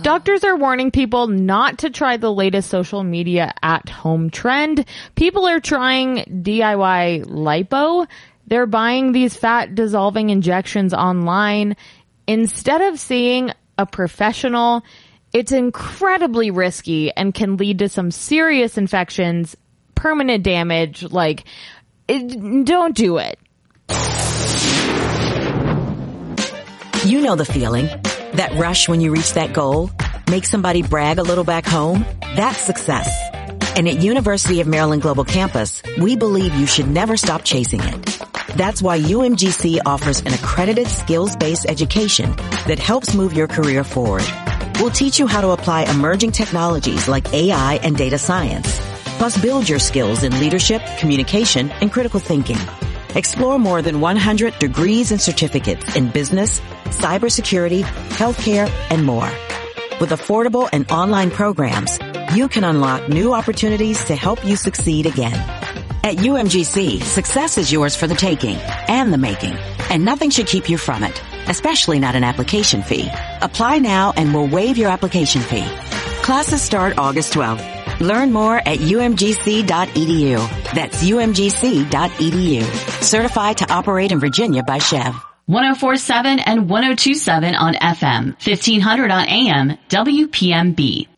Doctors are warning people not to try the latest social media at-home trend. People are trying DIY lipo. They're buying these fat-dissolving injections online. Instead of seeing a professional, it's incredibly risky and can lead to some serious infections, permanent damage. Don't do it. You know the feeling. That rush when you reach that goal? Make somebody brag a little back home? That's success. And at University of Maryland Global Campus, we believe you should never stop chasing it. That's why UMGC offers an accredited skills-based education that helps move your career forward. We'll teach you how to apply emerging technologies like AI and data science, plus build your skills in leadership, communication, and critical thinking. Explore more than 100 degrees and certificates in business, cybersecurity, healthcare, and more. With affordable and online programs, you can unlock new opportunities to help you succeed again. At UMGC, success is yours for the taking and the making, and nothing should keep you from it, especially not an application fee. Apply now and we'll waive your application fee. Classes start August 12th. Learn more at umgc.edu. That's umgc.edu. Certified to operate in Virginia by Chev. 104.7 and 102.7 on FM, 1500 on AM, WPMB.